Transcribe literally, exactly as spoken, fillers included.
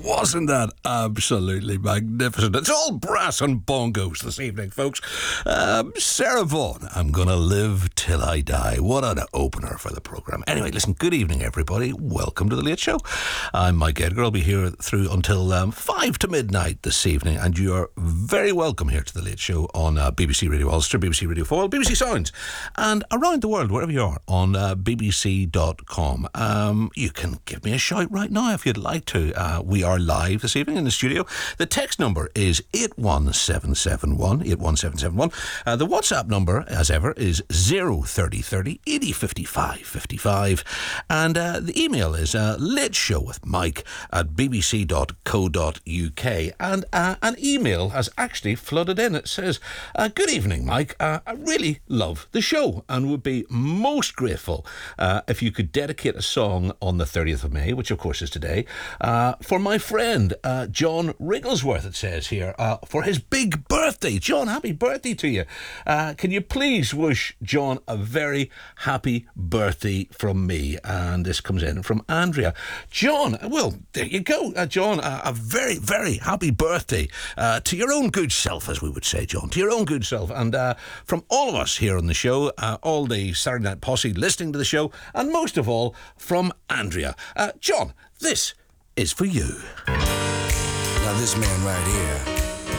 Wasn't that absolutely magnificent? It's all brass and bongos this evening, folks. Um, Sarah Vaughan, I'm Gonna Live Till I Die. What an opener for the programme. Anyway, listen, good evening, everybody. Welcome to The Late Show. I'm Mike Edgar. I'll be here through until um, five to midnight this evening, and you are very welcome here to The Late Show on uh, B B C Radio Ulster, B B C Radio four, B B C Sounds, and around the world, wherever you are, on uh, b b c dot com. Um, you can give me a shout right now if you'd like to. Uh, we are live this evening in the studio. The text number is eight one seven seven one, eight one seven seven one. Uh, the WhatsApp number, as ever, is zero thirty thirty eighty fifty-five fifty-five. And uh, the email is uh, lateshowwithmike at b b c dot co dot u k. And uh, an email has actually flooded in. It says, uh, good evening, Mike. Uh, I really love the show and would be most grateful uh, if you could dedicate a song on the thirtieth of May, which of course is today, uh, for my friend uh, John Wrigglesworth, it says here, uh, for his big birthday. John, happy birthday to you. Uh, can you please wish John a very happy birthday from me? And this comes in from Andrea. John, well, there you go. Uh, John, uh, a very, very happy birthday uh, to your own good self, as we would say, John, to your own good self. And uh, from all of us here on the show, uh, all the Saturday Night Posse listening to the show, and most of all, from Andrea. Uh, John, this is for you. Now this man right here